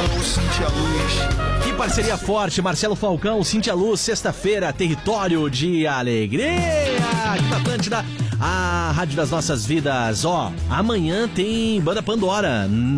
Cintia Luz. Que parceria forte, Marcelo Falcão, Cintia Luz, sexta-feira, Território de Alegria, aqui na Atlântida, a rádio das nossas vidas. Ó, amanhã tem Banda Pandora.